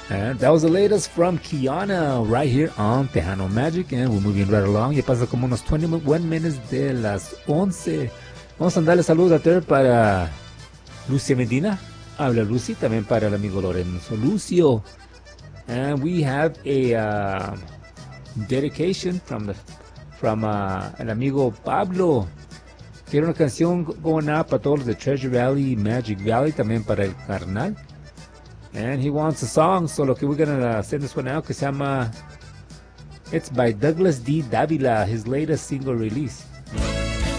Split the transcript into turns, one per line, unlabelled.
And that was the latest from Kiana right here on Tejano Magic. And we're moving right along. Ya pasa como unos 21 minutes de las 11. Vamos a darle saludos a Ter para Lucia Medina. Habla Lucy. También para el amigo Lorenzo Lucio. And we have a dedication from el amigo Pablo. Quiero una canción going out para todos los de Treasure Valley, Magic Valley. También para el carnal. And he wants a song, so look, we're gonna send this one out que se llama, it's by Douglas D. Davila, his latest single release.